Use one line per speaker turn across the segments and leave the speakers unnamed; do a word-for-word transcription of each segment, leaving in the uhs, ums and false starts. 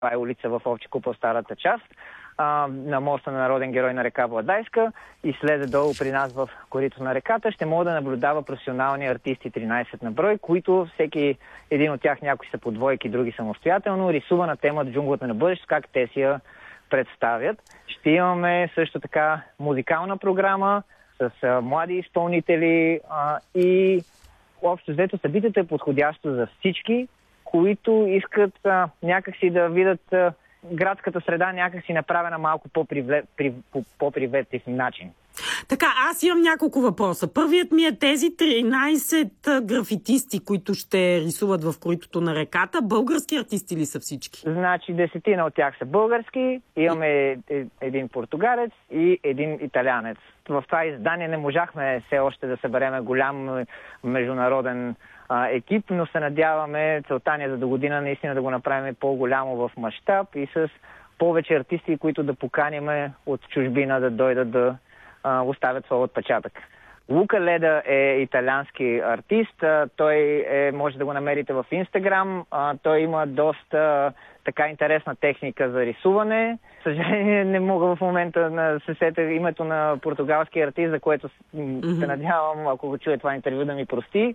Това е улица в Овча купел, старата част, а, на моста на народен герой на река Владайска и слезе долу при нас в корито на реката. Ще мога да наблюдава професионални артисти, тринайсет на брой, които всеки един от тях, някои са по двойки, други самостоятелно, рисува на тема джунглата на бъдещето, как те си я представят. Ще имаме също така музикална програма с а, млади изпълнители а, и общо взето събитието е подходящо за всички, които искат а, някакси да видят а, градската среда някакси направена малко по-приветлив начин.
Така, аз имам няколко въпроса. Първият ми е тези тринайсет графитисти, които ще рисуват в коритото на реката. Български артисти ли са всички?
Значи десетина от тях са български, имаме един португалец и един италянец. В това издание не можахме все още да събереме голям международен а, екип, но се надяваме целта ни е за до година наистина да го направим по-голямо в мащаб и с повече артисти, които да поканиме от чужбина да дойдат да а, оставят своя отпечатък. Лука Леда е италиански артист. А, той е, може да го намерите в Инстаграм. А, той има доста а, така интересна техника за рисуване. Съжаление, не мога в момента да се сетя името на португалски артист, за което mm-hmm. се надявам, ако го чуе това интервю, да ми прости.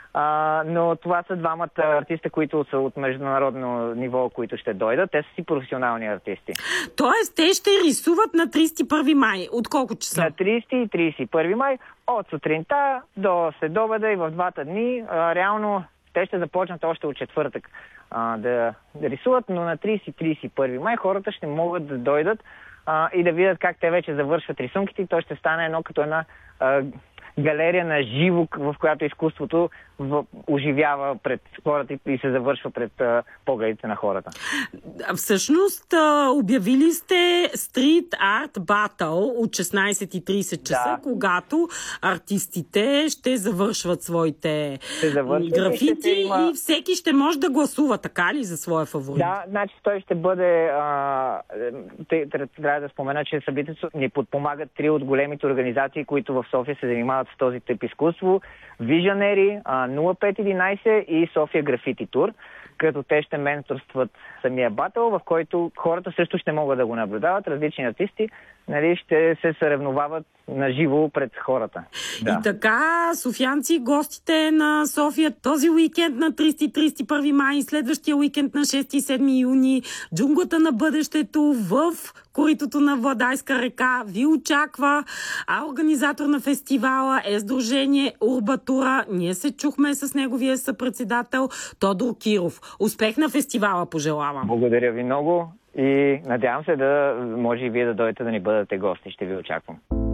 А, но това са двамата артиста, които са от международно ниво, които ще дойдат. Те са си професионални артисти.
Тоест, те ще рисуват на трийсет и първи май. От колко часа?
На трийсети и трийсет и първи май, от сутринта до следобеда и в двата дни. А, реално те ще започнат още от четвъртък а, да, да рисуват, но на трийсети и трийсет и първи май хората ще могат да дойдат а, и да видят как те вече завършват рисунките и то ще стане едно като една а, галерия на живо, в която изкуството в, оживява пред хората и се завършва пред а, погледите на хората.
Всъщност, а, обявили сте Street Art Battle от шестнайсет и трийсет часа, да, когато артистите ще завършват своите завършва, графити и, има... и всеки ще може да гласува, така ли, за своя фаворит?
Да, значи той ще бъде... А, трябва да спомена, че събитието ни подпомагат три от големите организации, които в София се занимават с този тип изкуство. Вижанери, нула пет единайсет и София Графити Тур, като те ще менторстват самия батъл, в който хората също ще могат да го наблюдават, различни артисти, нали, ще се съревновават на живо пред хората. Да.
И така, софиянци, гостите на София този уикенд на трийсети и трийсет и първи май, следващия уикенд на шести и седми юни, джунглата на бъдещето в коритото на Владайска река ви очаква. А организатор на фестивала е сдружение Урбатура. Ние се чухме с неговия съпредседател Тодор Киров. Успех на фестивала пожелавам.
Благодаря ви много и надявам се да може и вие да дойдете да ни бъдете гости. Ще ви очаквам.